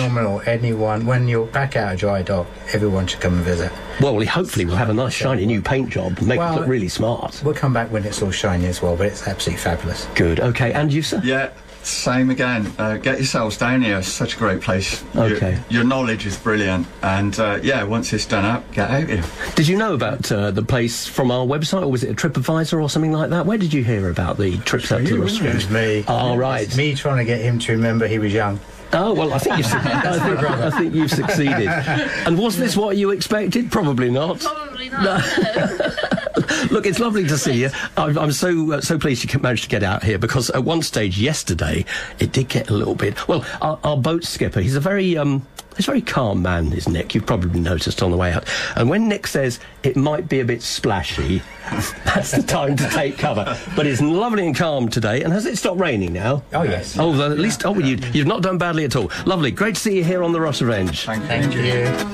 phenomenal. Anyone, when you're back out of dry dock, everyone should come and visit. Well, hopefully we'll have a nice shiny new paint job and make it look really smart. We'll come back when it's all shiny as well, but it's absolutely fabulous. Good. OK, and you, sir? Yeah, same again. Get yourselves down here. It's such a great place. OK. Your knowledge is brilliant. And, yeah, once it's done up, get out here. Did you know about the place from our website, or was it a TripAdvisor or something like that? Where did you hear about the trips out to the It restaurant? was me. Oh, right. It's me trying to get him to remember he was young. Oh, well, I think you've succeeded. And was this what you expected? Probably not. Probably not. No. Look, it's lovely to see you. I'm so pleased you managed to get out here, because at one stage yesterday it did get a little bit. Well, our boat skipper, he's a very calm man, is Nick. You've probably noticed on the way out. And when Nick says it might be a bit splashy, that's the time to take cover. But it's lovely and calm today. And has it stopped raining now? Oh yes. Oh, well, at least you've not done badly at all. Lovely, great to see you here on the Ross Revenge. Thank you. Thank you.